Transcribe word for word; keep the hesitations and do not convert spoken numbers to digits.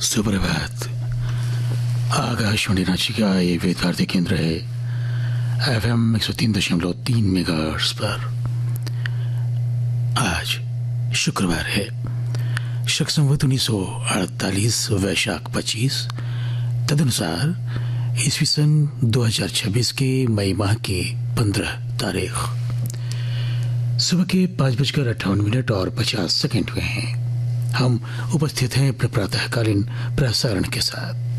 सुप्रभात। आकाशवाणी रांची का ये वेदार्थी केंद्र है एफ एम एक सौ तीन दशमलव तीन मेगाहर्ट्ज पर। आज शुक्रवार है, शक संवत उन्नीस सौ अड़तालीस, वैशाख पच्चीस, तदनुसार ईस्वी सन दो हजार छब्बीस के मई माह की पंद्रह तारीख। सुबह के पाँच बजकर अट्ठावन मिनट और पचास सेकंड हुए हैं। हम उपस्थित हैं अपने प्रातःकालीन प्रसारण के साथ।